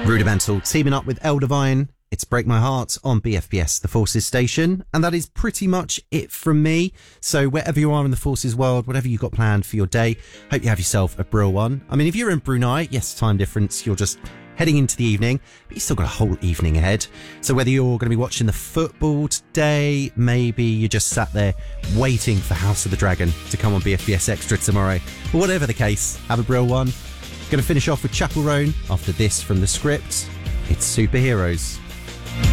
Rudimental teaming up with Eldivine. It's Break My Heart on BFBS, the Forces station. And that is pretty much it from me. So wherever you are in the Forces world, whatever you've got planned for your day, hope you have yourself a brill one. I mean, if you're in Brunei, yes, time difference, you're just heading into the evening, but you've still got a whole evening ahead. So whether you're going to be watching the football today, maybe you're just sat there waiting for House of the Dragon to come on BFBS Extra tomorrow. But whatever the case, have a brill one. Going to finish off with Chapel Roan after this from the script. It's Superheroes.